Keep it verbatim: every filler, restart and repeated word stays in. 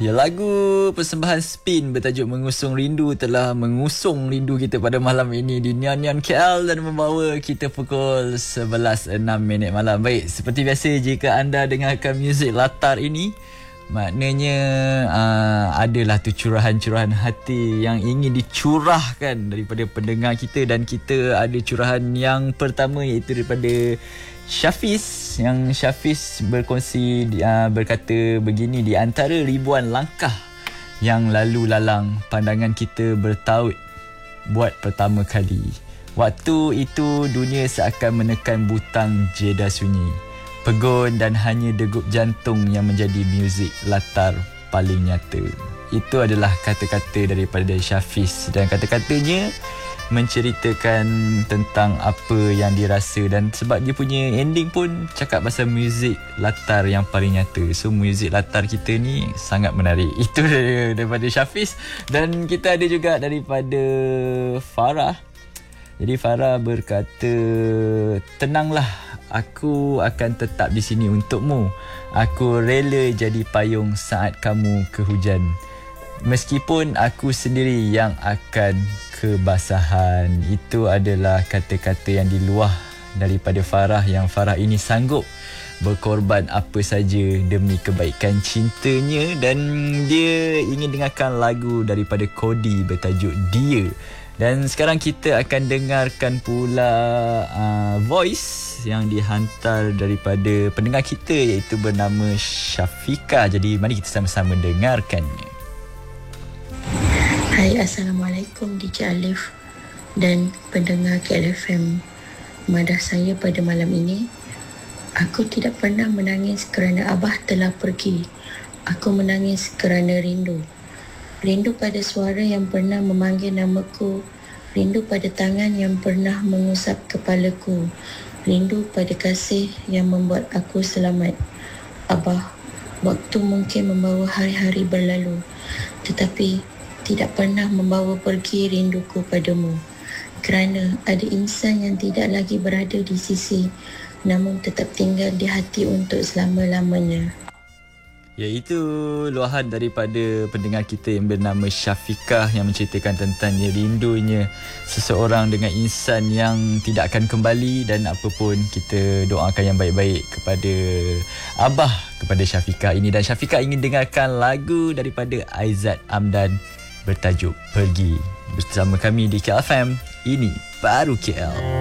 Ya, lagu persembahan Spin bertajuk Mengusung Rindu telah mengusung rindu kita pada malam ini di Nian-Nian K L dan membawa kita pukul sebelas enam minit malam. Baik, seperti biasa jika anda dengarkan muzik latar ini, maknanya uh, adalah tu curahan-curahan hati yang ingin dicurahkan daripada pendengar kita, dan kita ada curahan yang pertama iaitu daripada Syafiz, yang Syafiz berkongsi uh, berkata begini: di antara ribuan langkah yang lalu lalang, pandangan kita bertaut buat pertama kali. Waktu itu dunia seakan menekan butang jeda sunyi, pegun dan hanya degup jantung yang menjadi muzik latar paling nyata. Itu adalah kata-kata daripada Syafiz, dan kata-katanya menceritakan tentang apa yang dirasa, dan sebab dia punya ending pun cakap pasal muzik latar yang paling nyata. So muzik latar kita ni sangat menarik. Itu daripada Syafiz. Dan kita ada juga daripada Farah. Jadi Farah berkata, tenanglah, aku akan tetap di sini untukmu. Aku rela jadi payung saat kamu kehujan, meskipun aku sendiri yang akan kebasahan. Itu adalah kata-kata yang diluah daripada Farah, yang Farah ini sanggup berkorban apa saja demi kebaikan cintanya. Dan dia ingin dengarkan lagu daripada Kodi bertajuk Dia. Dan sekarang kita akan dengarkan pula uh, voice yang dihantar daripada pendengar kita, iaitu bernama Syafika. Jadi mari kita sama-sama dengarkannya. Hai, Assalamualaikum D J Alif dan pendengar K L F M. Madah saya pada malam ini, aku tidak pernah menangis kerana Abah telah pergi. Aku menangis kerana rindu. Rindu pada suara yang pernah memanggil namaku. Rindu pada tangan yang pernah mengusap kepalaku. Rindu pada kasih yang membuat aku selamat. Abah, waktu mungkin membawa hari-hari berlalu, tetapi tidak pernah membawa pergi rinduku padamu. Kerana ada insan yang tidak lagi berada di sisi, namun tetap tinggal di hati untuk selama-lamanya. Iaitu luahan daripada pendengar kita yang bernama Syafikah, yang menceritakan tentang rindunya seseorang dengan insan yang tidak akan kembali. Dan apa pun, kita doakan yang baik-baik kepada Abah, kepada Syafikah ini. Dan Syafikah ingin dengarkan lagu daripada Aizat Amdan bertajuk Pergi. Bersama kami di K L F M, ini Baru K L.